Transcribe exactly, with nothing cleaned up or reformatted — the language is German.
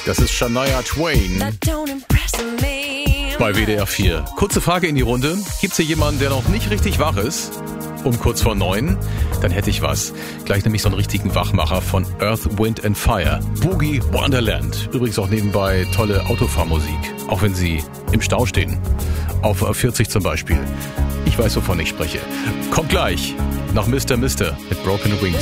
Das ist Shania Twain bei W D R vier. Kurze Frage in die Runde. Gibt's hier jemanden, der noch nicht richtig wach ist? Um kurz vor neun? Dann hätte ich was. Gleich nämlich so einen richtigen Wachmacher von Earth, Wind and Fire. Boogie Wonderland. Übrigens auch nebenbei tolle Autofahrmusik. Auch wenn Sie im Stau stehen. Auf A vierzig zum Beispiel. Ich weiß, wovon ich spreche. Kommt gleich nach Mister Mister mit Broken Wings.